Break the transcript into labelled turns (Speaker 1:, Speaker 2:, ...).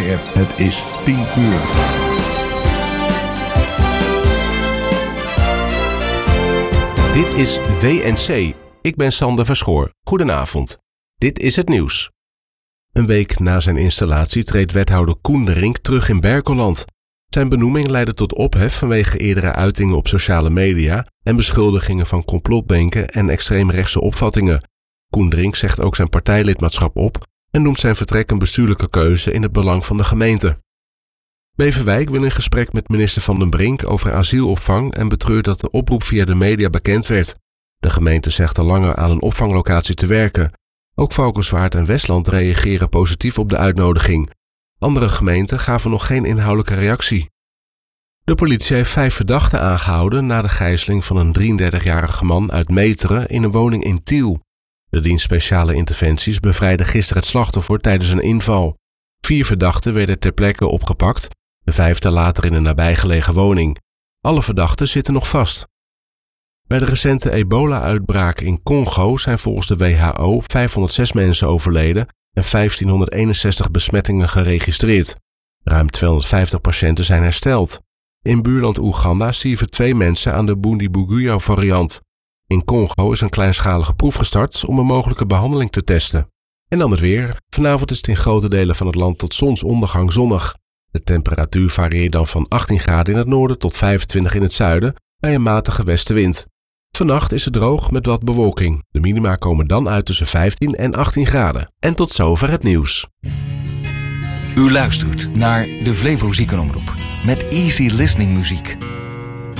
Speaker 1: Sky-app. Het is 10 uur.
Speaker 2: Dit is WNC. Ik ben Sander Verschoor. Goedenavond. Dit is het nieuws. Een week na zijn installatie treedt wethouder Koen de Rink terug in Berkelland. Zijn benoeming leidde tot ophef vanwege eerdere uitingen op sociale media en beschuldigingen van complotdenken en extreemrechtse opvattingen. Koen de Rink zegt ook zijn partijlidmaatschap op en noemt zijn vertrek een bestuurlijke keuze in het belang van de gemeente. Beverwijk wil in gesprek met minister Van den Brink over asielopvang en betreurt dat de oproep via de media bekend werd. De gemeente zegt al langer aan een opvanglocatie te werken. Ook Valkenswaard en Westland reageren positief op de uitnodiging. Andere gemeenten gaven nog geen inhoudelijke reactie. De politie heeft 5 verdachten aangehouden na de gijzeling van een 33-jarige man uit Meteren in een woning in Tiel. De dienst speciale interventies bevrijdde gisteren het slachtoffer tijdens een inval. 4 verdachten werden ter plekke opgepakt, de 5e later in een nabijgelegen woning. Alle verdachten zitten nog vast. Bij de recente ebola-uitbraak in Congo zijn volgens de WHO 506 mensen overleden en 1561 besmettingen geregistreerd. Ruim 250 patiënten zijn hersteld. In buurland Oeganda stierven 2 mensen aan de Bundibugyo-variant. In Congo is een kleinschalige proef gestart om een mogelijke behandeling te testen. En dan het weer. Vanavond is het in grote delen van het land tot zonsondergang zonnig. De temperatuur varieert dan van 18 graden in het noorden tot 25 in het zuiden bij een matige westenwind. Vannacht is het droog met wat bewolking. De minima komen dan uit tussen 15 en 18 graden. En tot zover het nieuws.
Speaker 3: U luistert naar de Flevo Ziekenomroep met easy listening muziek.